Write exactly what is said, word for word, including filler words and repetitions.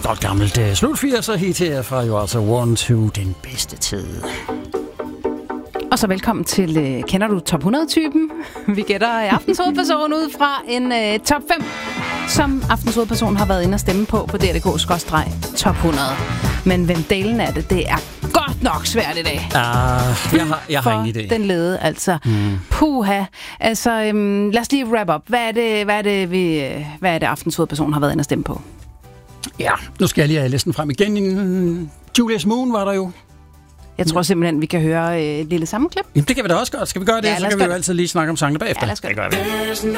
godt gammelt uh, slut firser hit her fra jo altså One to den bedste tid. Og så velkommen til, uh, kender du top hundrede-typen? Vi gætter aftens hovedperson ud fra en uh, top fem, som aftens hovedperson har været inde og stemme på på D R K skråstreg top hundrede. Men hvem delen er det, det er godt nok svært i dag. Uh, jeg har, jeg har ingen idé. Den lede, altså. Mm. Puha. Altså, um, lad os lige wrap up. Hvad er det, hvad er det, vi, hvad er det aftens hovedperson har været inde og stemme på? Ja, nu skal jeg lige have listen frem igen. Julius Moon var der jo. Jeg tror simpelthen, vi kan høre et lille sammenklip. Jamen, det kan vi da også godt. Skal vi gøre det? Ja, så kan vi jo altid lige snakke om sangene bagefter. Ja, lad os gøre det.